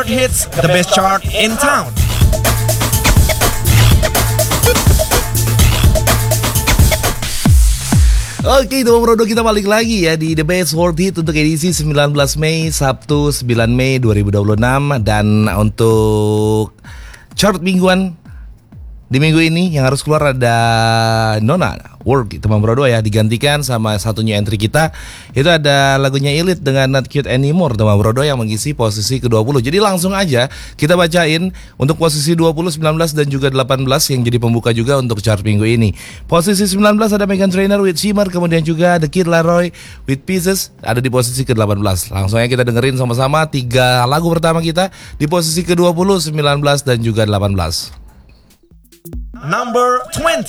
Hits, the best chart in town. Oke, Teman Brodo, kita balik lagi ya di The Best World Hit untuk edisi 19 Mei, Sabtu 9 Mei 2026. Dan untuk chart mingguan di minggu ini yang harus keluar ada Nona Work, Teman Brodo ya, digantikan sama satunya entry kita. Itu ada lagunya Elite dengan Not Cute Anymore, Teman Brodo, yang mengisi posisi ke-20. Jadi langsung aja kita bacain untuk posisi 20, 19 dan juga 18 yang jadi pembuka juga untuk chart minggu ini. Posisi 19 ada Meghan Trainor with Shimmer, kemudian juga The Kid Laroi with Pieces ada di posisi ke-18. Langsung aja kita dengerin sama-sama 3 lagu pertama kita di posisi ke-20, 19 dan juga 18. Number 20.